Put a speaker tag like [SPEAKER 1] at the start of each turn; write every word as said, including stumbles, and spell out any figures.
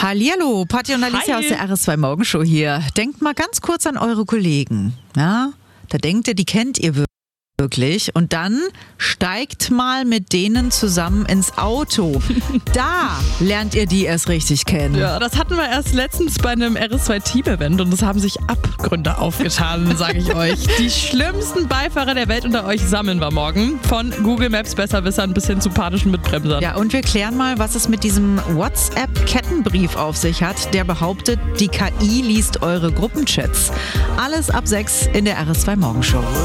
[SPEAKER 1] Hallihallo, Patti und Alicia
[SPEAKER 2] Hi.
[SPEAKER 1] aus der R S zwei Morgenshow hier. Denkt mal ganz kurz an eure Kollegen. Ja? Da denkt ihr, die kennt ihr wirklich. Und dann steigt mal mit denen zusammen ins Auto. Da lernt ihr die erst richtig kennen.
[SPEAKER 2] Ja, das hatten wir erst letztens bei einem R S zwei Team-Event und es haben sich Abgründe aufgetan, sage ich euch. Die schlimmsten Beifahrer der Welt unter euch sammeln wir morgen. Von Google Maps Besserwissern bis hin zu panischen Mitbremsern.
[SPEAKER 1] Ja, und wir klären mal, was es mit diesem WhatsApp-Kettenbrief auf sich hat, der behauptet, die K I liest eure Gruppenchats. Alles ab sechs in der R S zwei Morgenshow.